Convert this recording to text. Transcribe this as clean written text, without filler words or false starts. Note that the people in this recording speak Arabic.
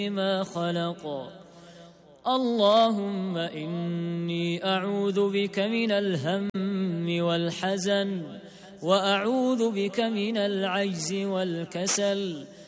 ما خلق. اللهم إني أعوذ بك من الهم والحزن، وأعوذ بك من العجز والكسل،